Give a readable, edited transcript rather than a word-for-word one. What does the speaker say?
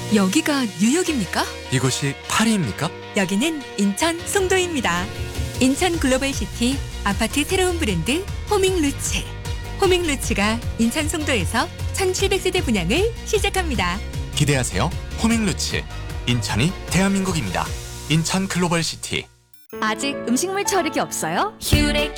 여기가 뉴욕입니까? 이곳이 파리입니까? 여기는 인천 송도입니다. 인천 글로벌시티 아파트 새로운 브랜드 호밍루츠. 호밍루츠가 인천 송도에서 1700세대 분양을 시작합니다. 기대하세요. 호밍루츠. 인천이 대한민국입니다. 인천 글로벌시티. 아직 음식물 처리기 없어요? 큐렉